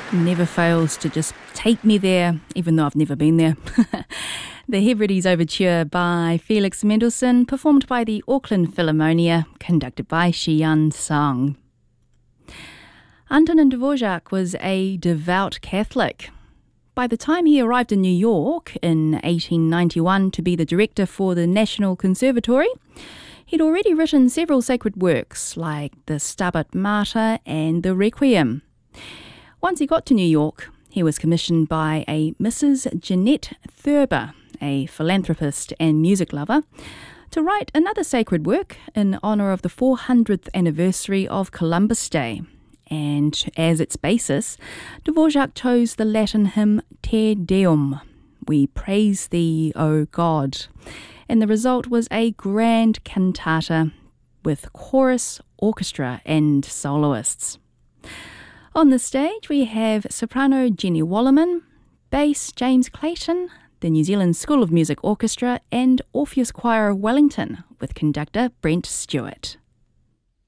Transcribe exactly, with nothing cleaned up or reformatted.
never fails to just take me there, even though I've never been there. The Hebrides Overture by Felix Mendelssohn, performed by the Auckland Philharmonia, conducted by Xian Song. Antonin Dvorak was a devout Catholic. By the time he arrived in New York in eighteen ninety-one to be the director for the National Conservatory, he'd already written several sacred works like the Stabat Mater and the Requiem. Once he got to New York, he was commissioned by a Missus Jeanette Thurber, a philanthropist and music lover, to write another sacred work in honour of the four hundredth anniversary of Columbus Day. And as its basis, Dvorak chose the Latin hymn Te Deum, We Praise Thee, O God. And the result was a grand cantata with chorus, orchestra and soloists. On the stage we have soprano Jenny Wallerman, bass James Clayton, the New Zealand School of Music Orchestra and Orpheus Choir of Wellington with conductor Brent Stewart.